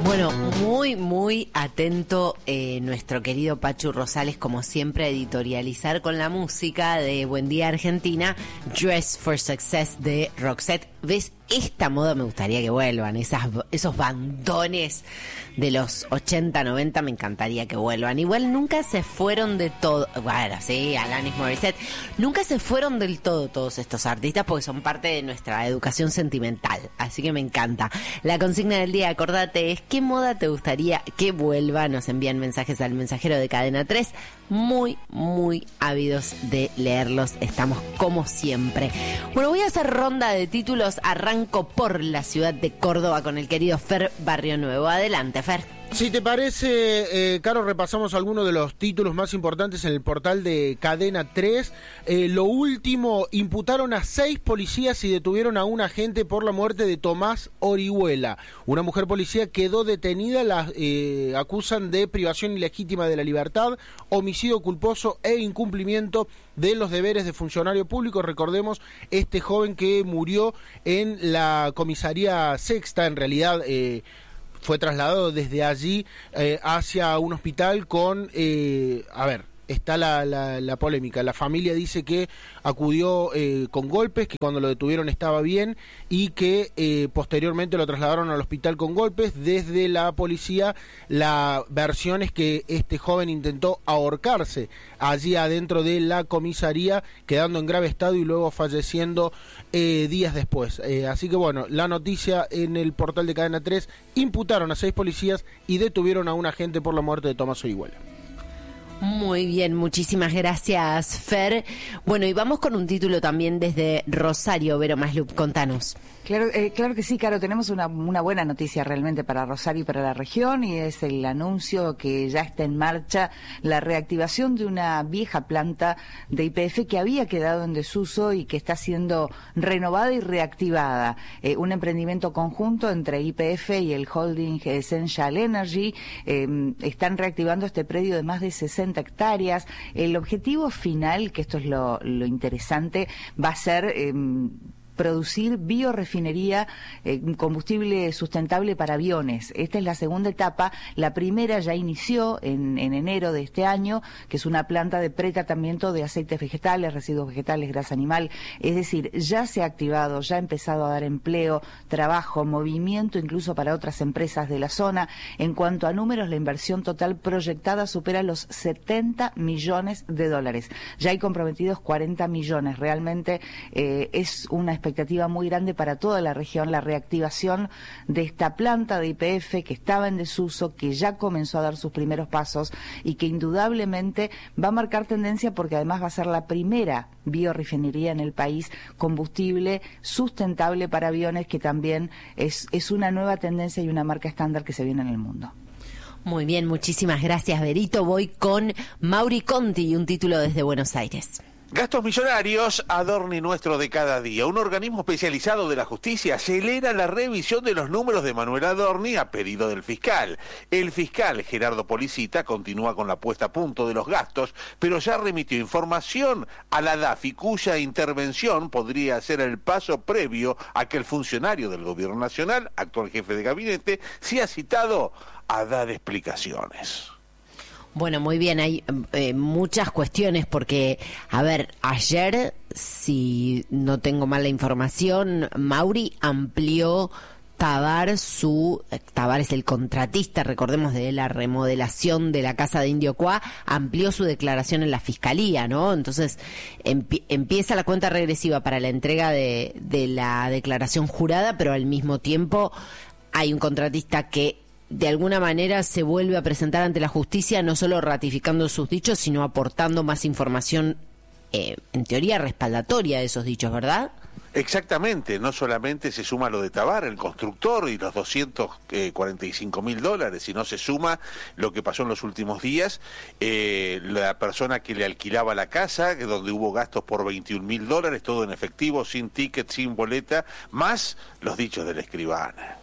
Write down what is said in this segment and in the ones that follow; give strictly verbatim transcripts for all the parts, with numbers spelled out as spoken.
Bueno, muy, muy atento eh, nuestro querido Pachu Rosales, como siempre, a editorializar con la música de Buen Día Argentina, Dress for Success de Roxette. ¿Ves? Esta moda me gustaría que vuelvan, esas, esos bandones de los ochenta, noventa me encantaría que vuelvan. Igual nunca se fueron de todo, bueno, sí, Alanis Morissette, nunca se fueron del todo todos estos artistas porque son parte de nuestra educación sentimental, así que me encanta. La consigna del día, acordate, es ¿qué moda te gustaría que vuelva? Nos envían mensajes al mensajero de Cadena tres, muy, muy ávidos de leerlos, estamos como siempre. Bueno, voy a hacer ronda de títulos, arranco por la ciudad de Córdoba con el querido Fer Barrionuevo. Adelante, Fer. Si te parece, eh, Caro, repasamos algunos de los títulos más importantes en el portal de Cadena tres. Eh, lo último, imputaron a seis policías y detuvieron a un agente por la muerte de Tomás Orihuela. Una mujer policía quedó detenida, la eh, acusan de privación ilegítima de la libertad, homicidio culposo e incumplimiento de los deberes de funcionario público. Recordemos, este joven que murió en la comisaría sexta, en realidad... Eh, fue trasladado desde allí eh, hacia un hospital con, eh, a ver, está la, la, la polémica. La familia dice que acudió eh, con golpes, que cuando lo detuvieron estaba bien y que eh, posteriormente lo trasladaron al hospital con golpes. Desde la policía, la versión es que este joven intentó ahorcarse allí adentro de la comisaría, quedando en grave estado y luego falleciendo eh, días después. Eh, así que bueno, la noticia en el portal de Cadena tres, imputaron a seis policías y detuvieron a un agente por la muerte de Tomás Orihuela. Muy bien, muchísimas gracias, Fer. Bueno, y vamos con un título también desde Rosario. Vero Maslup, contanos. Claro, eh, claro que sí, Caro, tenemos una, una buena noticia realmente para Rosario y para la región, y es el anuncio que ya está en marcha la reactivación de una vieja planta de Y P F que había quedado en desuso y que está siendo renovada y reactivada. Eh, un emprendimiento conjunto entre Y P F y el holding Essential Energy. Eh, están reactivando este predio de más de sesenta hectáreas. El objetivo final, que esto es lo, lo interesante, va a ser... Eh, producir biorefinería, eh, combustible sustentable para aviones. Esta es la segunda etapa. La primera ya inició en, en enero de este año, que es una planta de pretratamiento de aceites vegetales, residuos vegetales, grasa animal. Es decir, ya se ha activado, ya ha empezado a dar empleo, trabajo, movimiento incluso para otras empresas de la zona. En cuanto a números, la inversión total proyectada supera los setenta millones de dólares. Ya hay comprometidos cuarenta millones. Realmente eh, es una expectativa muy grande para toda la región, la reactivación de esta planta de Y P F que estaba en desuso, que ya comenzó a dar sus primeros pasos y que indudablemente va a marcar tendencia porque además va a ser la primera biorefinería en el país, combustible sustentable para aviones, que también es, es una nueva tendencia y una marca estándar que se viene en el mundo. Muy bien, muchísimas gracias, Berito. Voy con Mauri Conti y un título desde Buenos Aires. Gastos millonarios, Adorni nuestro de cada día. Un organismo especializado de la justicia acelera la revisión de los números de Manuel Adorni a pedido del fiscal. El fiscal Gerardo Policita continúa con la puesta a punto de los gastos, pero ya remitió información a la D A F I, cuya intervención podría ser el paso previo a que el funcionario del Gobierno Nacional, actual jefe de gabinete, sea citado a dar explicaciones. Bueno, muy bien, hay eh, muchas cuestiones porque, a ver, ayer, si no tengo mala información, Mauri amplió Tabar su, Tabar es el contratista, recordemos, de la remodelación de la casa de Indio Cuá, amplió su declaración en la fiscalía, ¿no? Entonces empie, empieza la cuenta regresiva para la entrega de, de la declaración jurada, pero al mismo tiempo hay un contratista que de alguna manera se vuelve a presentar ante la justicia, no solo ratificando sus dichos, sino aportando más información, eh, en teoría respaldatoria de esos dichos, ¿verdad? Exactamente, no solamente se suma lo de Tabar, el constructor, y los doscientos cuarenta y cinco mil dólares, sino se suma lo que pasó en los últimos días, eh, la persona que le alquilaba la casa, donde hubo gastos por veintiún mil dólares, todo en efectivo, sin ticket, sin boleta, más los dichos de la escribana.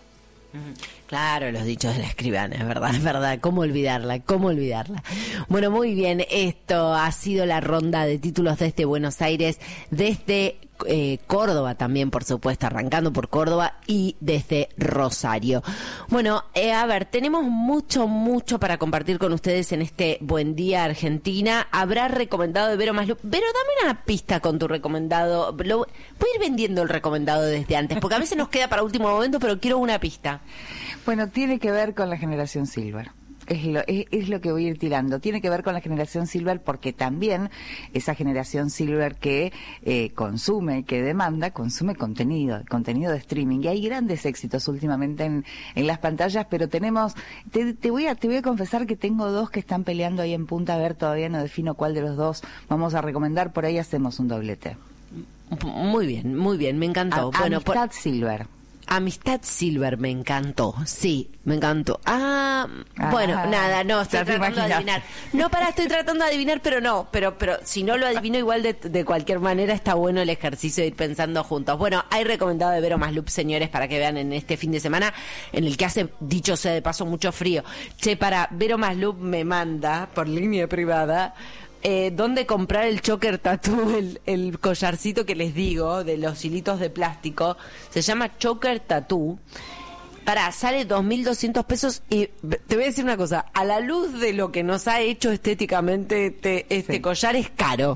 Claro, los dichos de la escribana, es verdad, es verdad, cómo olvidarla, cómo olvidarla. Bueno, muy bien, esto ha sido la ronda de títulos desde Buenos Aires, desde eh, Córdoba también, por supuesto, arrancando por Córdoba y desde Rosario. Bueno, eh, a ver, tenemos mucho, mucho para compartir con ustedes en este Buen Día Argentina. Habrá recomendado de Vero Maslup. Vero, dame una pista con tu recomendado. Lo, voy a ir vendiendo el recomendado desde antes, porque a veces nos queda para último momento, pero quiero una pista. Bueno, tiene que ver con la generación Silver. Es lo, es, es lo que voy a ir tirando. Tiene que ver con la generación Silver porque también esa generación Silver que eh, consume, que demanda, consume contenido, contenido de streaming. Y hay grandes éxitos últimamente en, en las pantallas, pero tenemos, te, te voy a, te voy a confesar que tengo dos que están peleando ahí en punta. A ver, todavía no defino cuál de los dos vamos a recomendar. Por ahí hacemos un doblete. Muy bien, muy bien, me encantó. A, bueno, Amistad por... Silver. Amistad Silver, me encantó, sí, me encantó. Ah, bueno, ah, nada, no, estoy tratando de adivinar. No, para, estoy tratando de adivinar, pero no, pero pero si no lo adivino igual de, de cualquier manera está bueno el ejercicio de ir pensando juntos. Bueno, hay recomendado de Vero Maslup, señores, para que vean en este fin de semana, en el que hace, dicho sea de paso, mucho frío. Che, para, Vero Maslup me manda, por línea privada, Eh, dónde comprar el choker tattoo, el, el collarcito que les digo, de los hilitos de plástico. Se llama choker tattoo. Pará, sale dos mil doscientos pesos y te voy a decir una cosa, a la luz de lo que nos ha hecho estéticamente te, este sí. collar es caro.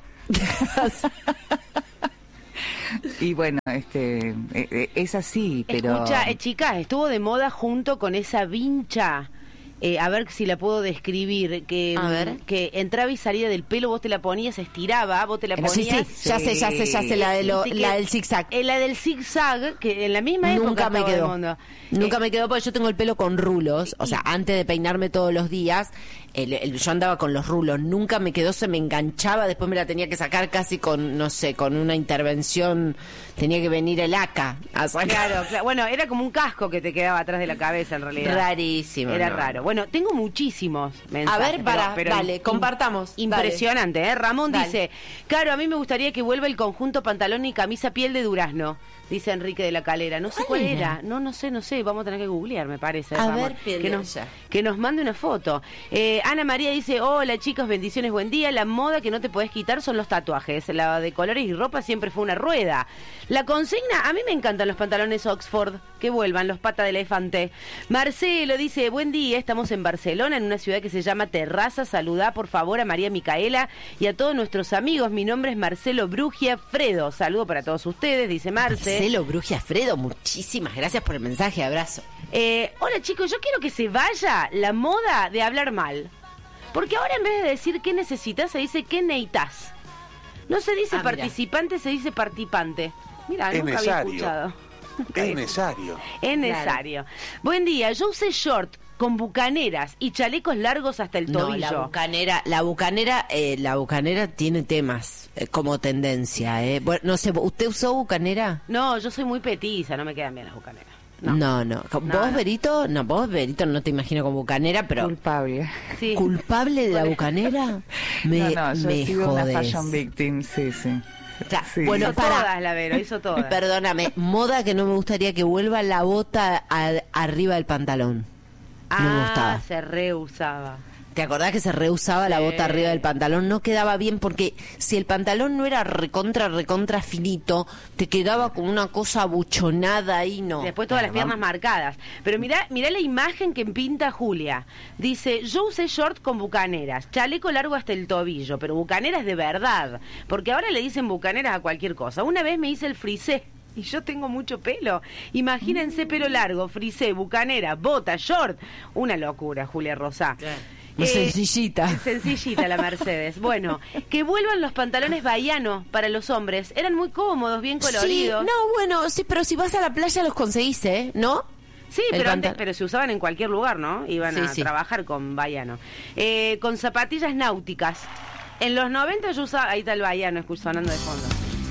Y bueno, este es así, pero... Escucha, eh, chicas, estuvo de moda junto con esa vincha. Eh, a ver si la puedo describir, que, a ver. que entraba y salía del pelo, vos te la ponías, estiraba, vos te la ponías... Sí, sí, ya sé, ya sé, ya sé, la, de lo, la del zigzag. Eh, la del zigzag, que en la misma época Nunca me quedó. Mundo. Nunca eh, me quedó porque yo tengo el pelo con rulos, o sea, antes de peinarme todos los días, el, el, yo andaba con los rulos, nunca me quedó, se me enganchaba, después me la tenía que sacar casi con, no sé, con una intervención, tenía que venir el A C A a sacar. Claro, claro, bueno, era como un casco que te quedaba atrás de la cabeza en realidad. Rarísimo. Era no. raro. Bueno, tengo muchísimos mensajes. A ver, para, pero, pero dale, compartamos. Impresionante, dale. ¿eh? Ramón Dale. dice, claro, a mí me gustaría que vuelva el conjunto pantalón y camisa piel de durazno. Dice Enrique de la Calera. No sé ¿Cuál cuál era? era. No, no sé, no sé. Vamos a tener que googlear, me parece. A Ramón. ver, piel que de nos, ella. que nos mande una foto. Eh, Ana María dice, hola chicos, bendiciones, buen día. La moda que no te podés quitar son los tatuajes. La de colores y ropa siempre fue una rueda. La consigna, a mí me encantan los pantalones Oxford. Que vuelvan, los patas de elefante. Marcelo dice, buen día, estamos en Barcelona, en una ciudad que se llama Terraza. Saludá, por favor, a María Micaela y a todos nuestros amigos. Mi nombre es Marcelo Brugia Fredo. Saludo para todos ustedes, dice Marce. Marcelo Brugia Fredo, muchísimas gracias por el mensaje, abrazo. Eh, hola chicos, yo quiero que se vaya la moda de hablar mal. Porque ahora en vez de decir qué necesitas, se dice qué necesitas. No se dice ah, participante, se dice participante. Mira, es nunca necesario. había escuchado. Es necesario. Es necesario. Claro. Buen día, yo usé short con bucaneras y chalecos largos hasta el tobillo. No, la bucanera, la bucanera, eh, la bucanera tiene temas eh, como tendencia. Eh. Bueno, no sé, ¿usted usó bucanera? No, yo soy muy petiza, no me quedan bien las bucaneras. No, no. no. ¿Vos, no, Berito? No, vos, Berito, no te imagino con bucanera, pero... Culpable. Sí. ¿Culpable de la bucanera? Me, no, no, yo me he sido jodes. una fashion victim, sí, sí. Ya, sí. Bueno, hizo para, todas, la Vero, hizo todas. Perdóname, moda que no me gustaría que vuelva la bota a, arriba del pantalón. Ah, no me gustaba. Se reusaba. ¿Te acordás que se reusaba sí. la bota arriba del pantalón? No quedaba bien porque si el pantalón no era recontra, recontra finito, te quedaba como una cosa abuchonada ahí, no. Después todas Pero las piernas marcadas. Pero mirá, mirá la imagen que pinta Julia. Dice, yo usé short con bucaneras, chaleco largo hasta el tobillo, pero bucaneras de verdad. Porque ahora le dicen bucaneras a cualquier cosa. Una vez me hice el frisé. Y yo tengo mucho pelo. Imagínense pelo largo, frisé, bucanera, bota, short. Una locura, Julia Rosá. Sí. Eh, sencillita. Sencillita la Mercedes. Bueno, que vuelvan los pantalones Baiano para los hombres. Eran muy cómodos, bien coloridos. Sí, no, bueno, sí, pero si vas a la playa los conseguís, ¿eh? ¿No? Sí, pero, antes, pero se usaban en cualquier lugar, ¿no? Iban sí, a sí. trabajar con Baiano. Eh, con zapatillas náuticas. En los noventa yo usaba... Ahí está el Baiano, sonando de fondo.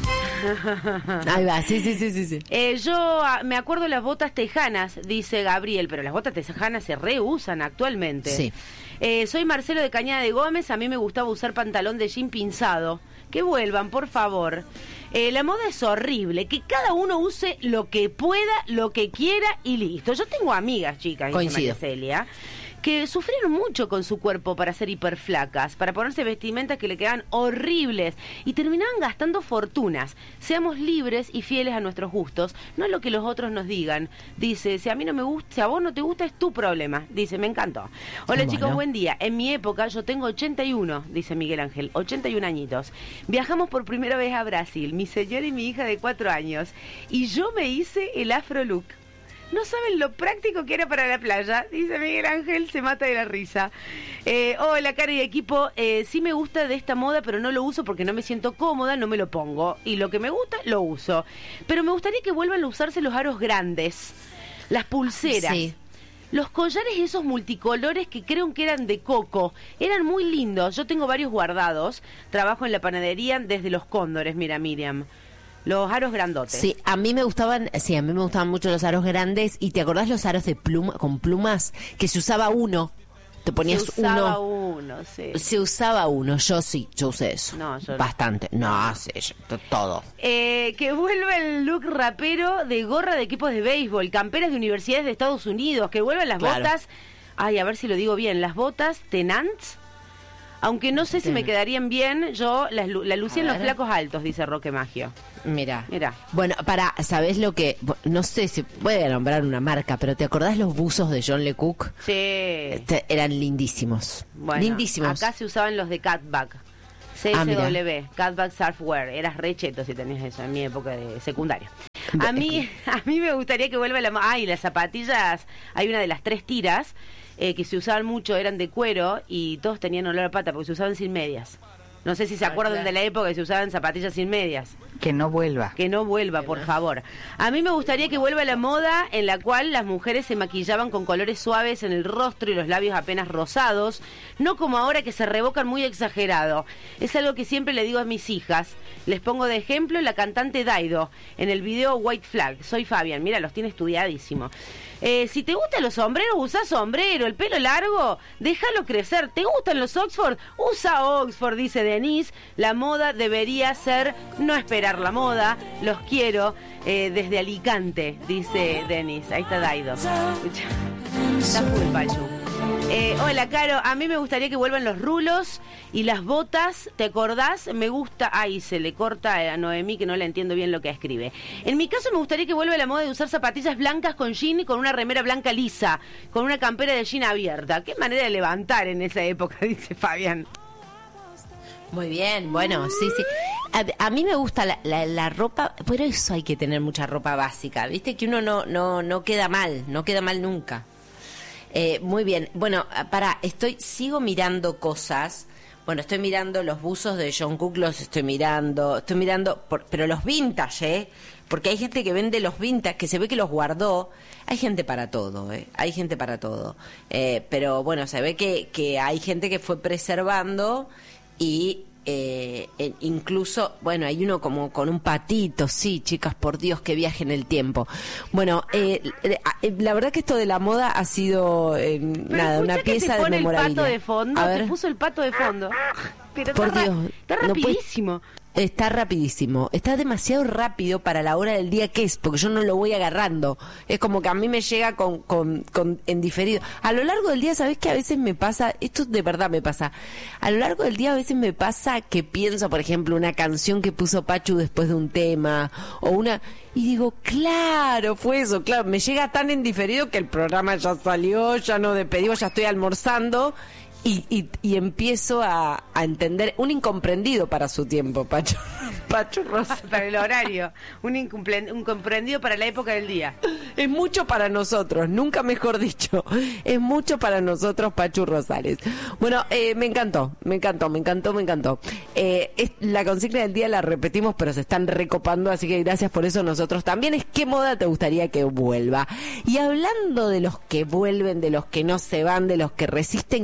Ahí va, sí, sí, sí, sí, sí. Eh, yo a, me acuerdo las botas tejanas, dice Gabriel, pero las botas tejanas se reusan actualmente. Sí. Eh, soy Marcelo de Cañada de Gómez, a mí me gustaba usar pantalón de jean pinzado. Que vuelvan, por favor. Eh, la moda es horrible, que cada uno use lo que pueda, lo que quiera y listo. Yo tengo amigas, chicas, dice María Celia, que sufrieron mucho con su cuerpo para ser hiperflacas, para ponerse vestimentas que le quedaban horribles y terminaban gastando fortunas. Seamos libres y fieles a nuestros gustos, no lo que los otros nos digan. Dice, si a mí no me gusta, si a vos no te gusta es tu problema. Dice, me encantó. Hola, bueno. Chicos, buen día. En mi época yo tengo ochenta y uno, dice Miguel Ángel, ochenta y un añitos. Viajamos por primera vez a Brasil, mi señora y mi hija de cuatro años, y yo me hice el afro look. No saben lo práctico que era para la playa, dice Miguel Ángel, se mata de la risa. Eh, hola, Caro y equipo, eh, sí me gusta de esta moda, pero no lo uso porque no me siento cómoda, no me lo pongo. Y lo que me gusta, lo uso. Pero me gustaría que vuelvan a usarse los aros grandes, las pulseras. Sí. Los collares esos multicolores que creo que eran de coco, eran muy lindos. Yo tengo varios guardados, trabajo en la panadería desde los Cóndores, mira Miriam. Los aros grandotes. Sí, a mí me gustaban, sí, a mí me gustaban mucho los aros grandes. ¿Y te acordás los aros de pluma, con plumas? Que se usaba uno. Te ponías se usaba uno. uno, sí. Se usaba uno, yo sí, yo usé eso. No, yo Bastante. No, no sí, yo, todo. Eh, que vuelva el look rapero de gorra de equipos de béisbol, camperas de universidades de Estados Unidos, que vuelvan las claro. botas, ay, a ver si lo digo bien, las botas Tenants. Aunque no sé si me quedarían bien, yo las la lucía en los flacos altos, dice Roque Maggio. Mira, mira. Bueno, para, ¿sabés lo que? No sé si puede nombrar una marca, pero ¿te acordás los buzos de John Le Cook? Sí. Este, eran lindísimos. Bueno, lindísimos. Acá se usaban los de Catback. C S W, ah, Catback Surfwear. Eras re cheto si tenías eso en mi época de secundaria. A mí, a mí me gustaría que vuelva la... Ay, las zapatillas, hay una de las tres tiras. Eh, que se usaban mucho, eran de cuero y todos tenían olor a pata porque se usaban sin medias. No sé si se acuerdan ah, claro. de la época que se usaban zapatillas sin medias. Que no vuelva. Que no vuelva, por favor. A mí me gustaría que vuelva la moda en la cual las mujeres se maquillaban con colores suaves en el rostro y los labios apenas rosados, no como ahora que se revocan muy exagerado. Es algo que siempre le digo a mis hijas. Les pongo de ejemplo la cantante Daido en el video White Flag. Soy Fabián, mira, los tiene estudiadísimo. Eh, si te gustan los sombreros, usa sombrero. El pelo largo, déjalo crecer. ¿Te gustan los Oxford? Usa Oxford, dice Denise. La moda debería ser no esperar la moda. Los quiero eh, desde Alicante, dice Denise. Ahí está Daido. Está full, Pachu. Eh, hola, Caro. A mí me gustaría que vuelvan los rulos y las botas. ¿Te acordás? Me gusta... Ay, se le corta a Noemí que no le entiendo bien lo que escribe. En mi caso me gustaría que vuelva la moda de usar zapatillas blancas con jean y con una remera blanca lisa, con una campera de jean abierta. Qué manera de levantar en esa época, dice Fabián. Muy bien, bueno, sí, sí. A, a mí me gusta la, la, la ropa, por eso hay que tener mucha ropa básica. Viste que uno no, no, no queda mal, no queda mal nunca. Eh, muy bien, bueno, para, estoy, sigo mirando cosas. Bueno, estoy mirando los buzos de John Cook, los estoy mirando, estoy mirando, por, pero los vintage, ¿eh? Porque hay gente que vende los vintage, que se ve que los guardó. Hay gente para todo, ¿eh? Hay gente para todo. Eh, pero bueno, se ve que, que hay gente que fue preservando y... Eh, eh, incluso, bueno, hay uno como con un patito, sí, chicas, por Dios, que viaje en el tiempo. Bueno, eh, eh, eh, la verdad que esto de la moda ha sido eh, nada, una pieza de memorabilia. El pato de fondo, a ver. Te puso el pato de fondo. Pero por está Dios, ra está rapidísimo. No puede... Está rapidísimo, está demasiado rápido para la hora del día que es, porque yo no lo voy agarrando. Es como que a mí me llega con, con, con en diferido. A lo largo del día, ¿sabés qué? A veces me pasa, esto de verdad me pasa, a lo largo del día a veces me pasa que pienso, por ejemplo, una canción que puso Pachu después de un tema, o una... Y digo, claro, fue eso, claro, me llega tan en diferido que el programa ya salió, ya no despedimos, ya estoy almorzando... Y, y, y empiezo a, a entender un incomprendido para su tiempo, Pachu, Pachu Rosa. Para el horario, un, un incomprendido para la época del día. Es mucho para nosotros, nunca mejor dicho, es mucho para nosotros, Pachu Rosales. Bueno, eh, me encantó, me encantó, me encantó, me encantó. Eh, es, la consigna del día la repetimos, pero se están recopando, así que gracias por eso nosotros también. Es ¿qué moda te gustaría que vuelva? Y hablando de los que vuelven, de los que no se van, de los que resisten, quiero que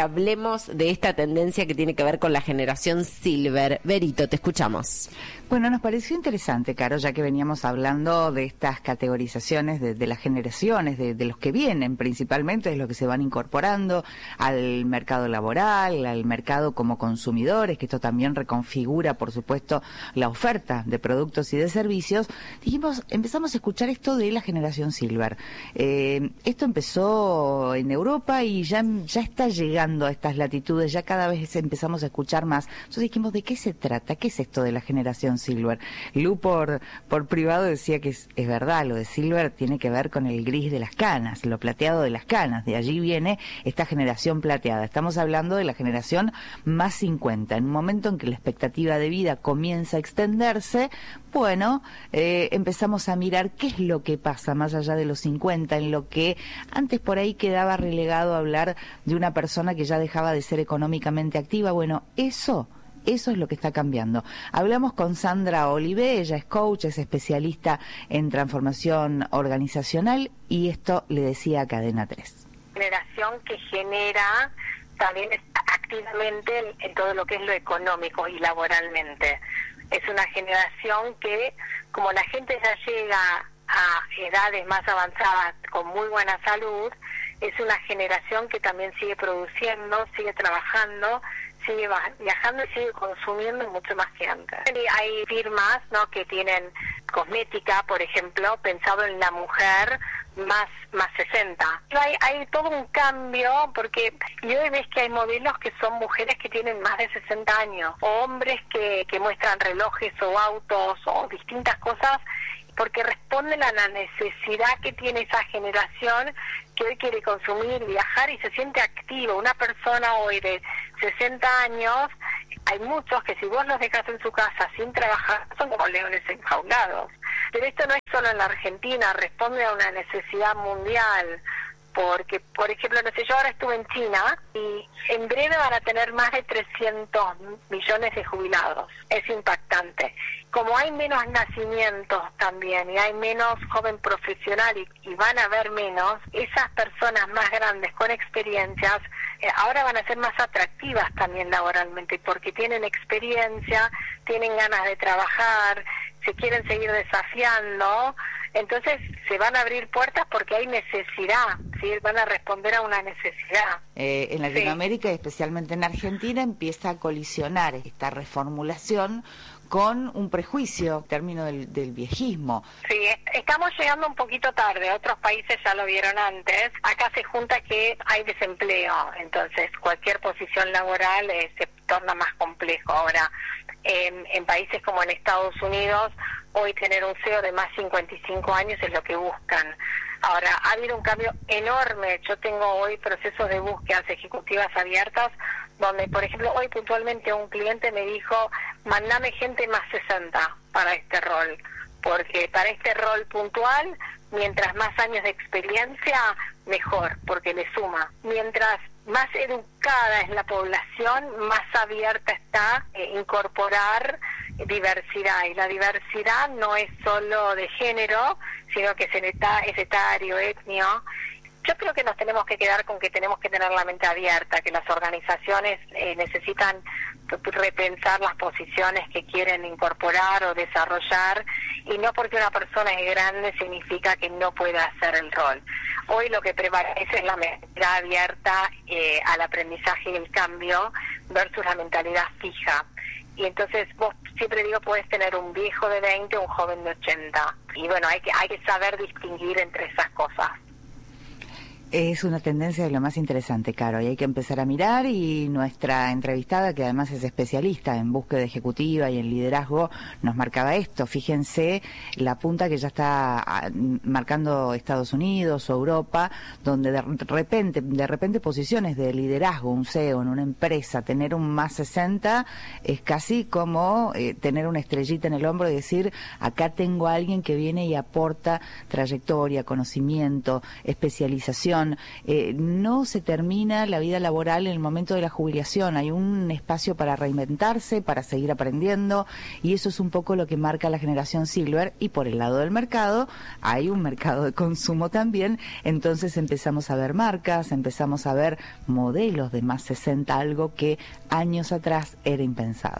hablemos de esta tendencia que tiene que ver con la generación Silver. Berito, te escuchamos. Bueno, nos pareció interesante, Caro, ya que veníamos hablando de estas categorizaciones de, de las generaciones, de, de los que vienen principalmente, de los que se van incorporando al mercado laboral, al mercado como consumidores, que esto también reconfigura, por supuesto, la oferta de productos y de servicios. Dijimos, empezamos a escuchar esto de la generación Silver. Eh, esto empezó en Europa y ya, ya está llegando a estas latitudes, ya cada vez empezamos a escuchar más. Entonces dijimos, ¿de qué se trata? ¿Qué es esto de la generación Silver? Lu por, por privado decía que es, es verdad, lo de Silver tiene que ver con el gris de las canas, lo plateado de las canas, de allí viene esta generación plateada. Estamos hablando de la generación más cincuenta, en un momento en que la expectativa de vida comienza a extenderse. Bueno, eh, empezamos a mirar qué es lo que pasa más allá de los cincuenta, en lo que antes por ahí quedaba relegado a hablar de una persona que ya dejaba de ser económicamente activa. Bueno, eso Eso es lo que está cambiando. Hablamos con Sandra Olive, ella es coach, es especialista en transformación organizacional y esto le decía a Cadena tres. Generación que genera también activamente en, en todo lo que es lo económico y laboralmente. Es una generación que, como la gente ya llega a edades más avanzadas con muy buena salud, es una generación que también sigue produciendo, sigue trabajando, sigue viajando y sigue consumiendo mucho más que antes. Hay firmas, ¿no?, que tienen cosmética, por ejemplo, pensado en la mujer más más sesenta. Hay, hay todo un cambio, porque y hoy ves que hay modelos que son mujeres que tienen más de sesenta años, o hombres que, que muestran relojes o autos o distintas cosas, porque responden a la necesidad que tiene esa generación que hoy quiere consumir, viajar y se siente activo. Una persona hoy de sesenta años, hay muchos que si vos los dejas en su casa sin trabajar, son como leones enjaulados. Pero esto no es solo en la Argentina, responde a una necesidad mundial. Porque, por ejemplo, no sé, yo ahora estuve en China y en breve van a tener más de trescientos millones de jubilados. Es impactante. Como hay menos nacimientos también y hay menos joven profesional y, y van a haber menos, esas personas más grandes con experiencias eh, ahora van a ser más atractivas también laboralmente, porque tienen experiencia, tienen ganas de trabajar, se quieren seguir desafiando. Entonces se van a abrir puertas porque hay necesidad, ¿sí? Van a responder a una necesidad. Eh, en Latinoamérica, sí, y especialmente en Argentina, empieza a colisionar esta reformulación con un prejuicio, término del, del viejismo. Sí, estamos llegando un poquito tarde, otros países ya lo vieron antes. Acá se junta que hay desempleo, entonces cualquier posición laboral eh, se torna más complejo. Ahora, en, en países como en Estados Unidos, hoy tener un C E O de más cincuenta y cinco años es lo que buscan. Ahora, ha habido un cambio enorme. Yo tengo hoy procesos de búsquedas ejecutivas abiertas, donde, por ejemplo, hoy puntualmente un cliente me dijo, mandame gente más sesenta para este rol, porque para este rol puntual, mientras más años de experiencia, mejor, porque le suma. Mientras más educada es la población, más abierta está eh, incorporar diversidad, y la diversidad no es solo de género, sino que es, eta, es etario, etnio. Yo creo que nos tenemos que quedar con que tenemos que tener la mente abierta, que las organizaciones eh, necesitan repensar las posiciones que quieren incorporar o desarrollar, y no porque una persona es grande significa que no pueda hacer el rol. Hoy lo que prevalece es la mentalidad abierta eh, al aprendizaje y el cambio versus la mentalidad fija. Y entonces vos, siempre digo, puedes tener un viejo de veinte o un joven de ochenta. Y bueno, hay que, hay que saber distinguir entre esas cosas. Es una tendencia de lo más interesante, Caro, y hay que empezar a mirar, y nuestra entrevistada, que además es especialista en búsqueda ejecutiva y en liderazgo, nos marcaba esto. Fíjense la punta que ya está marcando Estados Unidos o Europa, donde de repente, de repente posiciones de liderazgo, un C E O en una empresa, tener un más sesenta, es casi como eh, tener una estrellita en el hombro y decir, acá tengo a alguien que viene y aporta trayectoria, conocimiento, especialización. jubilación. Eh, no se termina la vida laboral en el momento de la jubilación. Hay un espacio para reinventarse, para seguir aprendiendo, y eso es un poco lo que marca la generación Silver. Y por el lado del mercado, hay un mercado de consumo también, entonces empezamos a ver marcas, empezamos a ver modelos de más sesenta, algo que años atrás era impensado.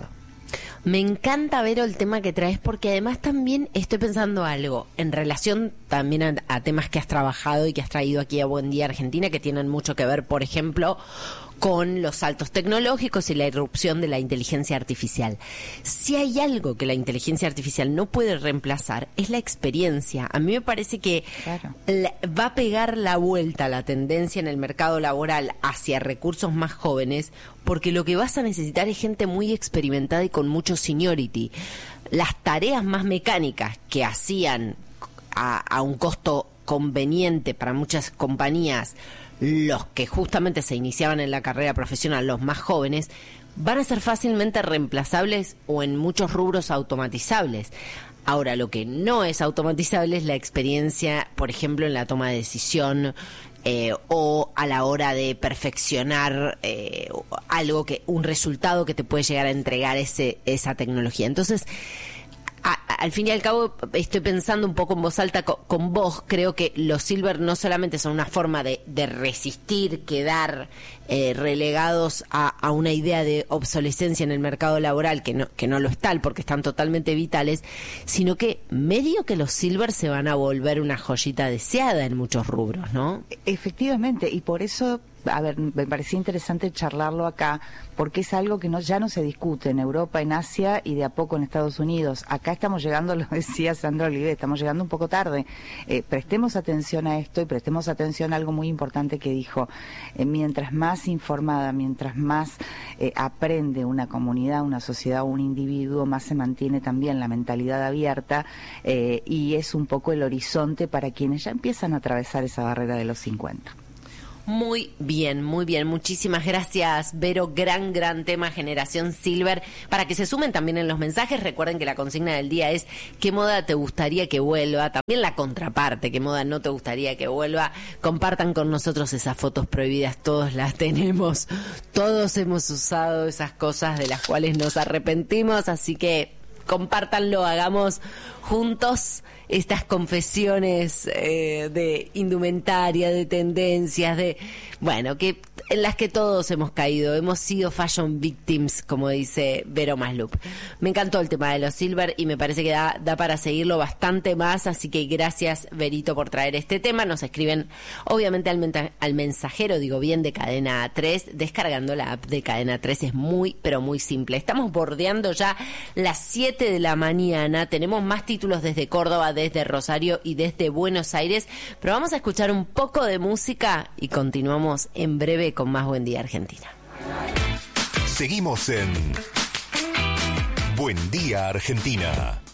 Me encanta, Vero, el tema que traes, porque además también estoy pensando algo en relación también a, a temas que has trabajado y que has traído aquí a Buen Día Argentina, que tienen mucho que ver, por ejemplo, con los saltos tecnológicos y la irrupción de la inteligencia artificial. Si hay algo que la inteligencia artificial no puede reemplazar, es la experiencia. A mí me parece que claro. la, va a pegar la vuelta a la tendencia en el mercado laboral hacia recursos más jóvenes, porque lo que vas a necesitar es gente muy experimentada y con mucho seniority. Las tareas más mecánicas que hacían a, a un costo conveniente para muchas compañías los que justamente se iniciaban en la carrera profesional, los más jóvenes, van a ser fácilmente reemplazables o en muchos rubros automatizables. Ahora, lo que no es automatizable es la experiencia, por ejemplo, en la toma de decisión eh, o a la hora de perfeccionar eh, algo que, un resultado que te puede llegar a entregar ese, esa tecnología. Entonces, A, al fin y al cabo, estoy pensando un poco en voz alta con, con vos. Creo que los Silver no solamente son una forma de, de resistir, quedar eh, relegados a, a una idea de obsolescencia en el mercado laboral, que no, que no lo es tal, porque están totalmente vitales, sino que medio que los Silver se van a volver una joyita deseada en muchos rubros, ¿no? Efectivamente, y por eso... A ver, me parecía interesante charlarlo acá, porque es algo que no, ya no se discute en Europa, en Asia y de a poco en Estados Unidos. Acá estamos llegando, lo decía Sandra Olivet, estamos llegando un poco tarde. Eh, prestemos atención a esto y prestemos atención a algo muy importante que dijo. Eh, mientras más informada, mientras más eh, aprende una comunidad, una sociedad, un individuo, más se mantiene también la mentalidad abierta eh, y es un poco el horizonte para quienes ya empiezan a atravesar esa barrera de los cincuenta. Muy bien, muy bien. Muchísimas gracias, Vero. Gran, gran tema, Generación Silver. Para que se sumen también en los mensajes, recuerden que la consigna del día es ¿qué moda te gustaría que vuelva? También la contraparte, ¿qué moda no te gustaría que vuelva? Compartan con nosotros esas fotos prohibidas, todos las tenemos. Todos hemos usado esas cosas de las cuales nos arrepentimos, así que compártanlo, hagamos juntos estas confesiones eh, de indumentaria, de tendencias, de bueno, que en las que todos hemos caído, hemos sido fashion victims, como dice Vero Maslup. Me encantó el tema de los Silver y me parece que da, da para seguirlo bastante más, así que gracias, Verito, por traer este tema. Nos escriben, obviamente, al, menta- al mensajero, digo bien, de Cadena tres, descargando la app de Cadena tres, es muy, pero muy simple. Estamos bordeando ya las siete de la mañana, tenemos más títulos desde Córdoba, desde Rosario y desde Buenos Aires, pero vamos a escuchar un poco de música y continuamos en breve con más Buen Día Argentina. Seguimos en Buen Día Argentina.